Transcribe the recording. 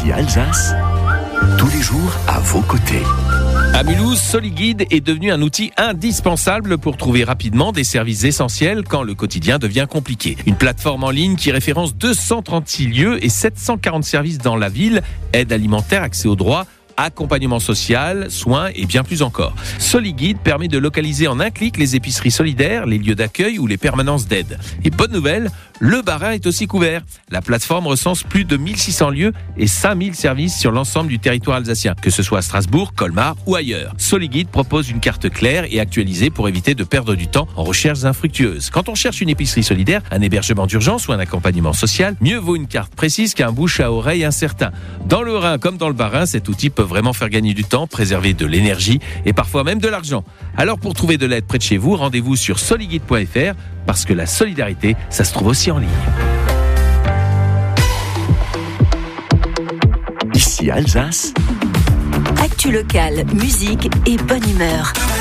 Ici Alsace, tous les jours à vos côtés. À Mulhouse, Soliguide est devenu un outil indispensable pour trouver rapidement des services essentiels quand le quotidien devient compliqué. Une plateforme en ligne qui référence 236 lieux et 740 services dans la ville, aide alimentaire, accès aux droits, accompagnement social, soins et bien plus encore. Soliguide permet de localiser en un clic les épiceries solidaires, les lieux d'accueil ou les permanences d'aide. Et bonne nouvelle, le Bas-Rhin est aussi couvert. La plateforme recense plus de 1600 lieux et 5000 services sur l'ensemble du territoire alsacien, que ce soit à Strasbourg, Colmar ou ailleurs. Soliguide propose une carte claire et actualisée pour éviter de perdre du temps en recherches infructueuses. Quand on cherche une épicerie solidaire, un hébergement d'urgence ou un accompagnement social, mieux vaut une carte précise qu'un bouche à oreille incertain. Dans le Rhin comme dans le Bas-Rhin, cet outil peut vraiment faire gagner du temps, préserver de l'énergie et parfois même de l'argent. Alors pour trouver de l'aide près de chez vous, rendez-vous sur soliguide.fr parce que la solidarité, ça se trouve aussi en ligne. Ici Alsace, Actu locale, musique et bonne humeur.